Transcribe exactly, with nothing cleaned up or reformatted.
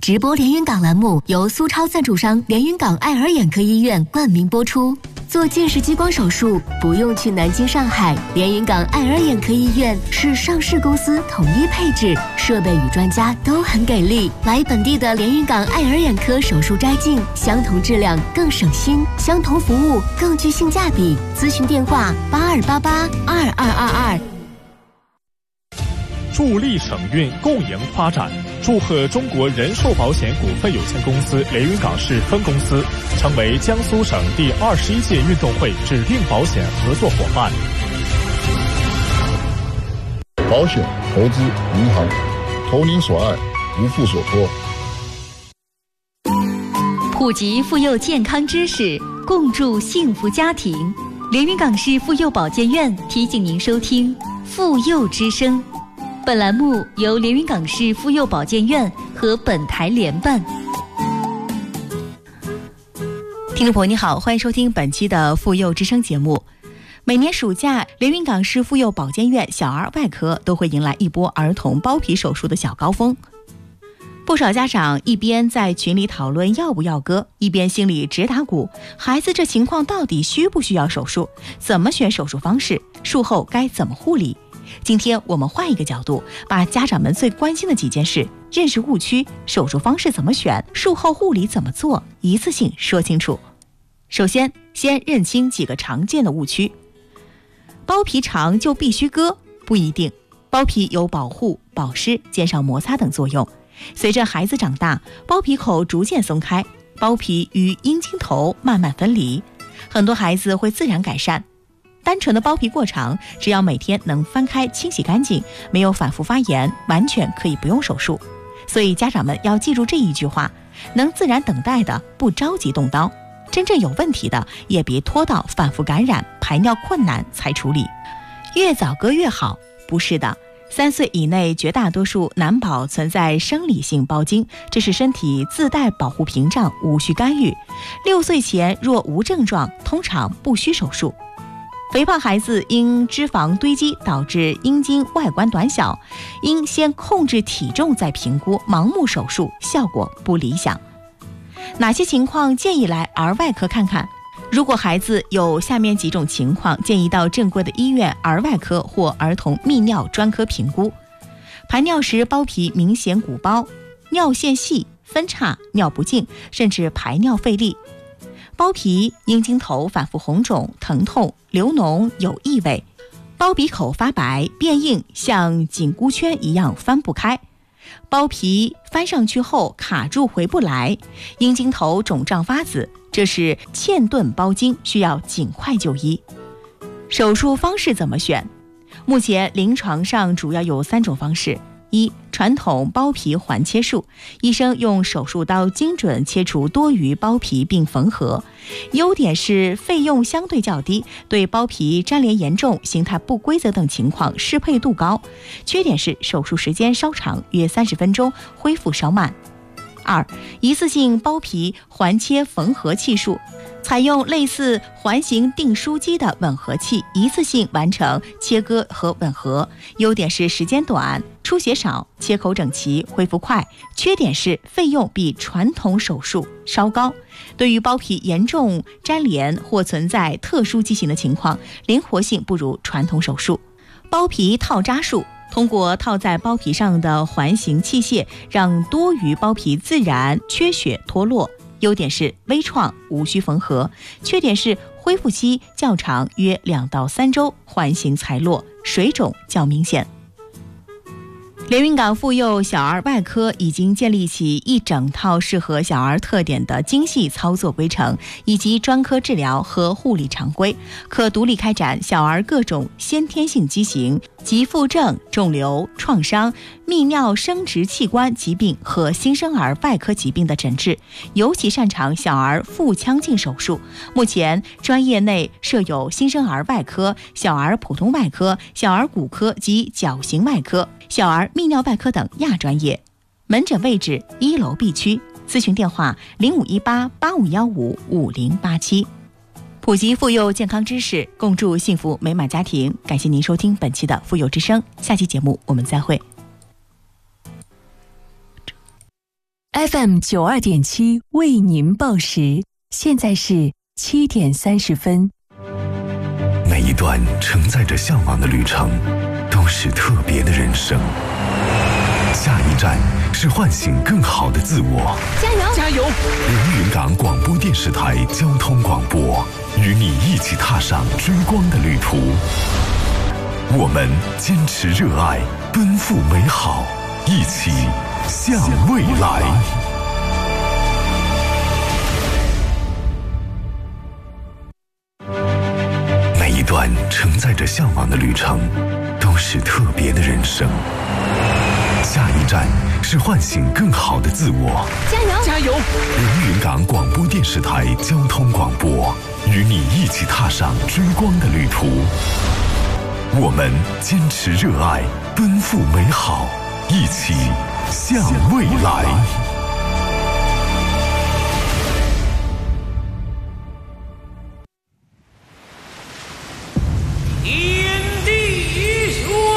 直播连云港栏目由苏超赞助商连云港爱尔眼科医院冠名播出。做近视激光手术不用去南京、上海，连云港爱尔眼科医院是上市公司，统一配置，设备与专家都很给力。来本地的连云港爱尔眼科手术摘镜，相同质量更省心，相同服务更具性价比。咨询电话八二八八二二二二。 助力省运共赢发展，祝贺中国人寿保险股份有限公司连云港市分公司成为江苏省第二十一届运动会指定保险合作伙伴。 保险、投资、银行，投您所爱，无负所托。 普及妇幼健康知识，共筑幸福家庭。连云港市妇幼保健院提醒您收听妇幼之声。本栏目由连云港市妇幼保健院和本台联办。听众朋友你好，欢迎收听本期的妇幼之声节目。每年暑假，连云港市妇幼保健院小儿外科都会迎来一波儿童包皮手术的小高峰。不少家长一边在群里讨论要不要割，一边心里直打鼓，孩子这情况到底需不需要手术？怎么选手术方式？术后该怎么护理？今天我们换一个角度，把家长们最关心的几件事：认识误区、手术方式怎么选、术后护理怎么做，一次性说清楚。首先，先认清几个常见的误区。包皮长就必须割？不一定。包皮有保护、保湿、减少摩擦等作用。随着孩子长大，包皮口逐渐松开，包皮与阴茎头慢慢分离，很多孩子会自然改善。单纯的包皮过长，只要每天能翻开清洗干净，没有反复发炎，完全可以不用手术。所以家长们要记住这一句话：能自然等待的不着急动刀，真正有问题的也别拖到反复感染、排尿困难才处理。越早割越好？不是的，三岁以内绝大多数难保存在生理性包茎，这是身体自带保护屏障，无需干预。六岁前若无症状，通常不需手术。肥胖孩子因脂肪堆积导致阴茎外观短小，应先控制体重再评估，盲目手术效果不理想。哪些情况建议来儿外科看看？如果孩子有下面几种情况，建议到正规的医院儿外科或儿童泌尿专科评估：排尿时包皮明显鼓包，尿线细、分叉、尿不尽，甚至排尿费力；包皮、阴茎头反复红肿、疼痛、流脓、有异味；包皮口发白、变硬，像紧箍圈一样翻不开；包皮翻上去后卡住回不来；阴茎头肿胀发紫，这是嵌顿包茎，需要尽快就医。手术方式怎么选？目前临床上主要有三种方式：一、传统包皮环切术，医生用手术刀精准切除多余包皮并缝合，优点是费用相对较低，对包皮粘连严重、形态不规则等情况适配度高；缺点是手术时间稍长，约三十分钟，恢复稍慢。二、一次性包皮环切缝合器术，采用类似环形订书机的吻合器，一次性完成切割和吻合。优点是时间短、出血少、切口整齐、恢复快；缺点是费用比传统手术稍高。对于包皮严重粘连或存在特殊畸形的情况，灵活性不如传统手术。包皮套扎术，通过套在包皮上的环形器械，让多余包皮自然缺血脱落。优点是微创，无需缝合；缺点是恢复期较长，约两到三周，环形才落，水肿较明显。连云港妇幼小儿外科已经建立起一整套适合小儿特点的精细操作规程，以及专科治疗和护理常规，可独立开展小儿各种先天性畸形、急腹症、肿瘤、创伤、泌尿生殖器官疾病和新生儿外科疾病的诊治，尤其擅长小儿腹腔镜手术。目前专业内设有新生儿外科、小儿普通外科、小儿骨科及矫形外科、小儿泌尿外科等亚专业。门诊位置一楼 B 区，咨询电话零五一八八五幺五五零八七。普及妇幼健康知识，共筑幸福美满家庭。感谢您收听本期的妇幼之声，下期节目我们再会。 F M 九二点七为您报时，现在是七点三十分。 每一段承载着向往的旅程，都是特别的人生。下一站是唤醒更好的自我。 加油！ 加油！ 连云港广播电视台交通广播，与你一起踏上追光的旅途。我们坚持热爱，奔赴美好，一起向未来。每一段承载着向往的旅程，都是特别的人生。下一站是唤醒更好的自我。 加油！ 加油！ 连云港广播电视台交通广播，与你一起踏上追光的旅途。我们坚持热爱，奔赴美好，一起向未来。 一